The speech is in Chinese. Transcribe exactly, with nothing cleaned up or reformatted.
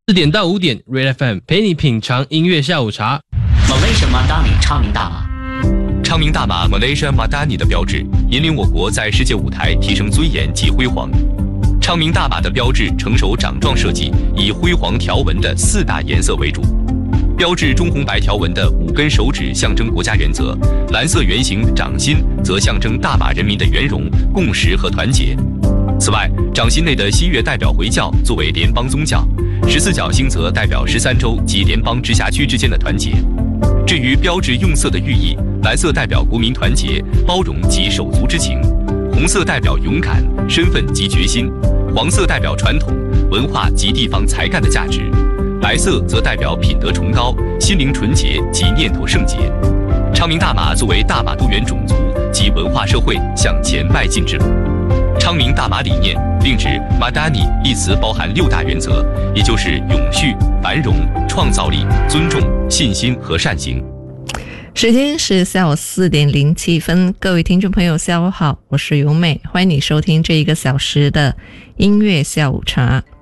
四点到五点 Red F M 陪你品尝音乐下午茶。 Malaysia Madani 昌明大马， 昌明大马 Malaysia Madani 的标志引领我国在世界舞台提升尊严及辉煌。昌明大马的标志成熟掌状设计，以辉煌条纹的四大颜色为主。标志中红白条纹的五根手指象征国家原则，蓝色圆形掌心则象征大马人民的圆融、共识和团结。此外，掌心内的西月代表回教作为联邦宗教，十四角星则代表十三州及联邦直辖区之间的团结。至于标志用色的寓意，蓝色代表国民团结、包容及手足之情，红色代表勇敢、身份及决心，黄色代表传统、文化及地方才干的价值，白色则代表品德崇高、心灵纯洁及念头圣洁。昌明大马作为大马多元种族及文化社会向前迈进之路。昌明大马理念另指 Madani 一词包含六大原则，也就是永续、繁荣、创造力、尊重、信心和善行。 时间是下午四点零七分，各位听众朋友下午好，我是尤美，欢迎你收听这一个小时的音乐下午茶。